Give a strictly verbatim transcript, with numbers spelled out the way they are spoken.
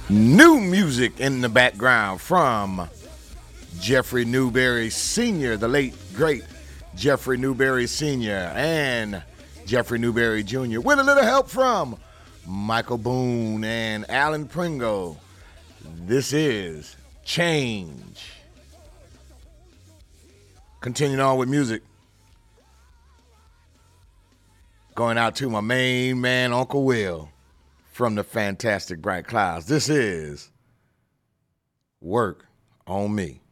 New music in the background from Jeffrey Newberry Senior, the late, great Jeffrey Newberry Senior, and Jeffrey Newberry Junior, with a little help from Michael Boone and Alan Pringle. This is Change. Continuing on with music. Going out to my main man, Uncle Will, from the Fantastic Bright Clouds. This is Work on Me.